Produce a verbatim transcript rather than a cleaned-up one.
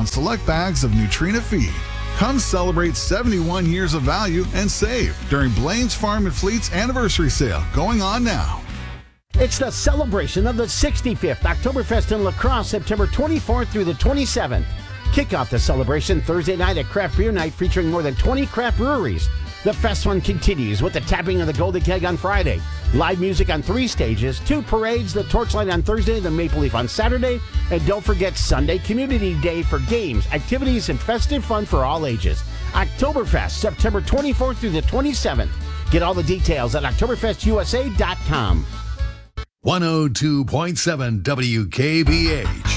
on select bags of Nutrina feed. Come celebrate seventy-one years of value and save during Blaine's Farm and Fleet's anniversary sale going on now. It's the celebration of the sixty-fifth Oktoberfest in La Crosse, September twenty-fourth through the twenty-seventh. Kick off the celebration Thursday night at Craft Beer Night featuring more than twenty craft breweries. The fest fun continues with the tapping of the Golden Keg on Friday, live music on three stages, two parades, the Torchlight on Thursday, the Maple Leaf on Saturday, and don't forget Sunday Community Day for games, activities, and festive fun for all ages. Oktoberfest, September twenty-fourth through the twenty-seventh. Get all the details at oktoberfest u s a dot com. one oh two point seven W K B H.